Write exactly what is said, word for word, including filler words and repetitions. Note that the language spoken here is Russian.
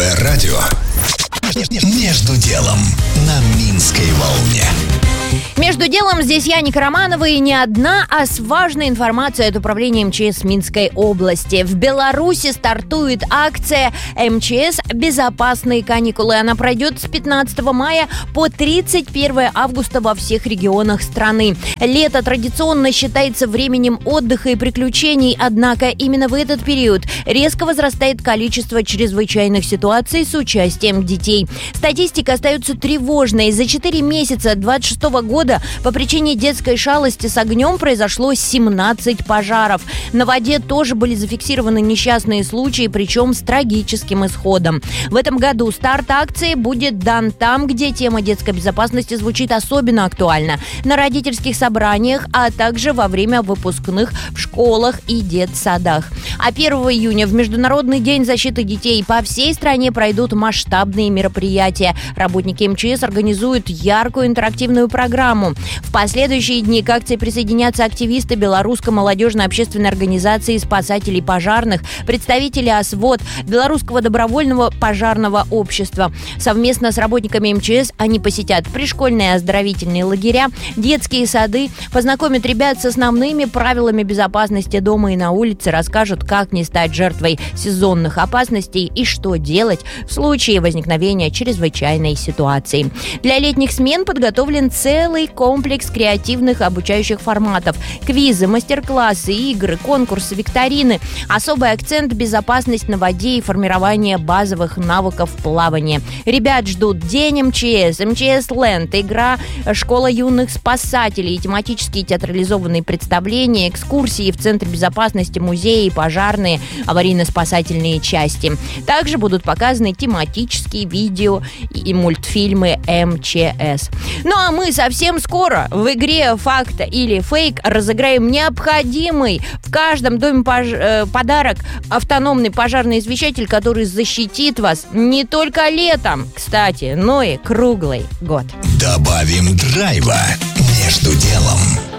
Русское радио. Между делом на Минской волне. Между делом здесь я, Ника Романова, и не одна, а с важной информацией от управления МЧС Минской области. В Беларуси стартует акция МЧС «Безопасные каникулы». Она пройдет с пятнадцатого мая по тридцать первое августа во всех регионах страны. Лето традиционно считается временем отдыха и приключений, однако именно в этот период резко возрастает количество чрезвычайных ситуаций с участием детей. Статистика остается тревожной. За четыре месяца двадцать шестого года по причине детской шалости с огнем произошло семнадцать пожаров. На воде тоже были зафиксированы несчастные случаи, причем с трагическим исходом. В этом году старт акции будет дан там, где тема детской безопасности звучит особенно актуально. На родительских собраниях, а также во время выпускных в школах и детсадах. А первого июня в Международный день защиты детей по всей стране пройдут масштабные мероприятия. Работники МЧС организуют яркую интерактивную программу. В последующие дни к акции присоединятся активисты Белорусской молодежной общественной организации спасателей пожарных, представители ОСВОД, Белорусского добровольного пожарного общества. Совместно с работниками МЧС они посетят пришкольные оздоровительные лагеря, детские сады, познакомят ребят с основными правилами безопасности дома и на улице, расскажут, как не стать жертвой сезонных опасностей и что делать в случае возникновения чрезвычайной ситуации. Для летних смен подготовлен целый комплекс креативных обучающих форматов. Квизы, мастер-классы, игры, конкурсы, викторины. Особый акцент – безопасность на воде и формирование базовых навыков плавания. Ребят ждут День МЧС, МЧС Ленд, игра «Школа юных спасателей», тематические театрализованные представления, экскурсии в Центре безопасности, музеи, пожарные, аварийно-спасательные части. Также будут показаны тематические видео и мультфильмы МЧС. Ну а мы совсем скоро в игре «Факт или фейк» разыграем необходимый в каждом доме пож... э, подарок — автономный пожарный извещатель, который защитит вас не только летом, кстати, но и круглый год. Добавим драйва между делом.